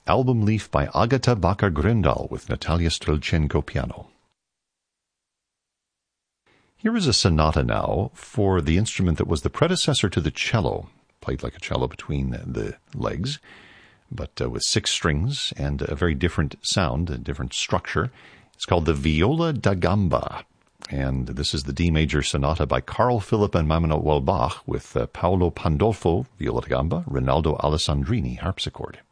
Album Leaf by Agata Bakar-Grøndal with Natalia Strelchenko piano. Here is a sonata now for the instrument that was the predecessor to the cello, played like a cello between the legs, but with 6 strings and a very different sound, a different structure. It's called the Viola da Gamba, and this is the D major sonata by Carl Philipp Emanuel Bach with Paolo Pandolfo, viola da gamba, Rinaldo Alessandrini, harpsichord.